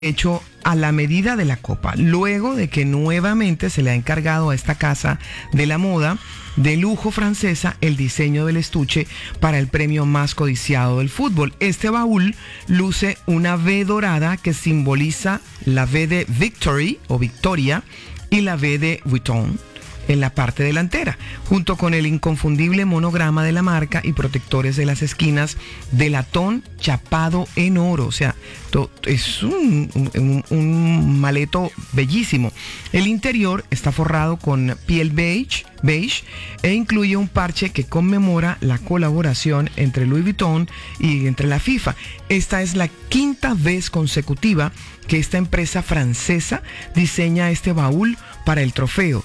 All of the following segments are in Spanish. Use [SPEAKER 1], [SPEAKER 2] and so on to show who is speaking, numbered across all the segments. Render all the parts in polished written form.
[SPEAKER 1] hecho a la medida de la copa, luego de que nuevamente se le ha encargado a esta casa de la moda de lujo francesa el diseño del estuche para el premio más codiciado del fútbol. Este baúl luce una V dorada que simboliza la V de Victory o Victoria y la V de Vuitton en la parte delantera, junto con el inconfundible monograma de la marca y protectores de las esquinas de latón chapado en oro. O sea, es un maleto bellísimo. El interior está forrado con piel beige e incluye un parche que conmemora la colaboración entre Louis Vuitton y entre la FIFA. Esta es la quinta vez consecutiva que esta empresa francesa diseña este baúl para el trofeo.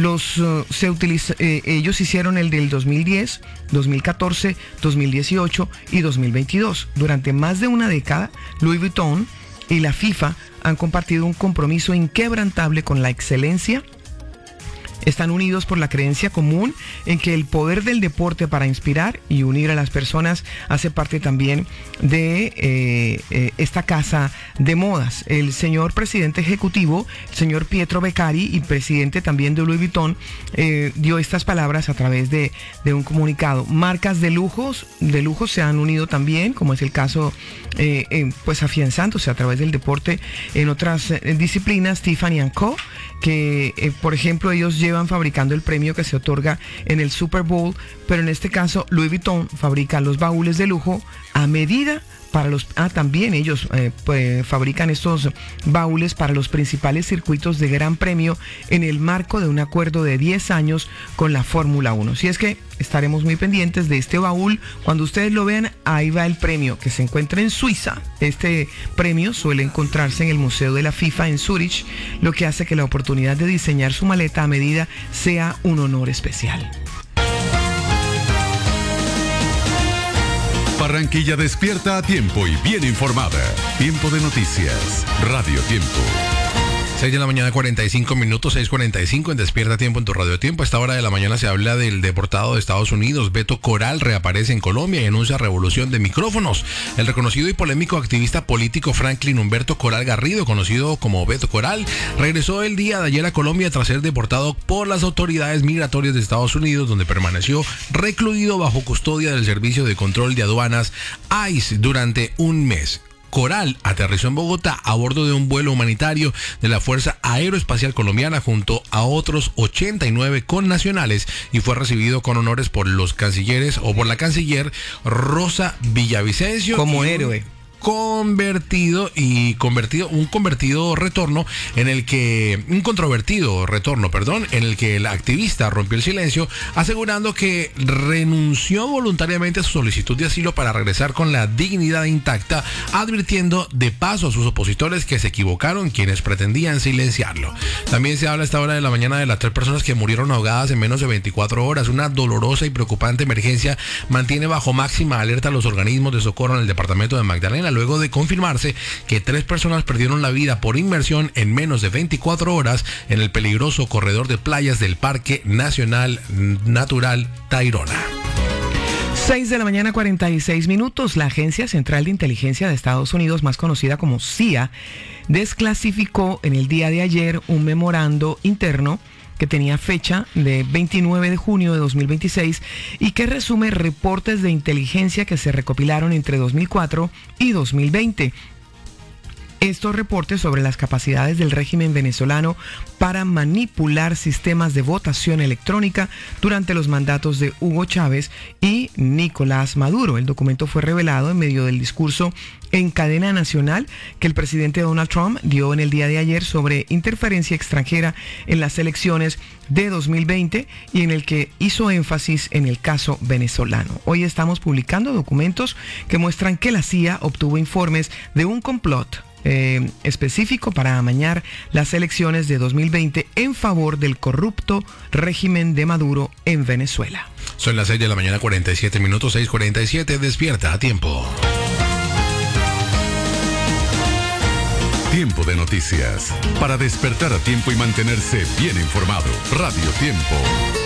[SPEAKER 1] Ellos hicieron el del 2010, 2014, 2018 y 2022. Durante más de una década, Louis Vuitton y la FIFA han compartido un compromiso inquebrantable con la excelencia. Están unidos por la creencia común en que el poder del deporte para inspirar y unir a las personas hace parte también de esta casa de modas. El señor presidente ejecutivo, el señor Pietro Beccari, y presidente también de Louis Vuitton, dio estas palabras a través de un comunicado. Marcas de lujo se han unido también, como es el caso, pues afianzándose a través del deporte en otras disciplinas. Tiffany & Co., que por ejemplo ellos llevan fabricando el premio que se otorga en el Super Bowl, pero en este caso Louis Vuitton fabrica los baúles de lujo a medida para los... también ellos fabrican estos baúles para los principales circuitos de Gran Premio en el marco de un acuerdo de 10 años con la Fórmula 1. Si es que estaremos muy pendientes de este baúl. Cuando ustedes lo vean, ahí va el premio que se encuentra en Suiza. Este premio suele encontrarse en el Museo de la FIFA en Zurich, lo que hace que la oportunidad de diseñar su maleta a medida sea un honor especial.
[SPEAKER 2] Barranquilla despierta a tiempo y bien informada. Tiempo de noticias. Radio Tiempo.
[SPEAKER 3] 6 de la mañana, 45 minutos, 6:45 en Despierta Tiempo en tu Radio Tiempo. A esta hora de la mañana se habla del deportado de Estados Unidos. Beto Coral reaparece en Colombia y anuncia revolución de micrófonos. El reconocido y polémico activista político Franklin Humberto Coral Garrido, conocido como Beto Coral, regresó el día de ayer a Colombia tras ser deportado por las autoridades migratorias de Estados Unidos, donde permaneció recluido bajo custodia del Servicio de Control de Aduanas ICE durante un mes. Coral aterrizó en Bogotá a bordo de un vuelo humanitario de la Fuerza Aeroespacial Colombiana junto a otros 89 connacionales y fue recibido con honores por los cancilleres o por la canciller Rosa Villavicencio.
[SPEAKER 1] Como héroe.
[SPEAKER 3] Un controvertido retorno en el que el activista rompió el silencio, asegurando que renunció voluntariamente a su solicitud de asilo para regresar con la dignidad intacta, advirtiendo de paso a sus opositores que se equivocaron quienes pretendían silenciarlo. También se habla a esta hora de la mañana de las 3 personas que murieron ahogadas en menos de 24 horas. Una dolorosa y preocupante emergencia mantiene bajo máxima alerta a los organismos de socorro en el departamento de Magdalena, luego de confirmarse que 3 personas perdieron la vida por inmersión en menos de 24 horas en el peligroso corredor de playas del Parque Nacional Natural Tayrona.
[SPEAKER 1] 6 de la mañana, 46 minutos. La Agencia Central de Inteligencia de Estados Unidos, más conocida como CIA, desclasificó en el día de ayer un memorando interno que tenía fecha de 29 de junio de 2026 y que resume reportes de inteligencia que se recopilaron entre 2004 y 2020. Estos reportes sobre las capacidades del régimen venezolano para manipular sistemas de votación electrónica durante los mandatos de Hugo Chávez y Nicolás Maduro. El documento fue revelado en medio del discurso en cadena nacional que el presidente Donald Trump dio en el día de ayer sobre interferencia extranjera en las elecciones de 2020 y en el que hizo énfasis en el caso venezolano. Hoy estamos publicando documentos que muestran que la CIA obtuvo informes de un complot específico para amañar las elecciones de 2020 en favor del corrupto régimen de Maduro en Venezuela.
[SPEAKER 3] Son las 6 de la mañana, 47 minutos, 6:47, Despierta a Tiempo.
[SPEAKER 2] Tiempo de noticias. Para despertar a tiempo y mantenerse bien informado. Radio Tiempo.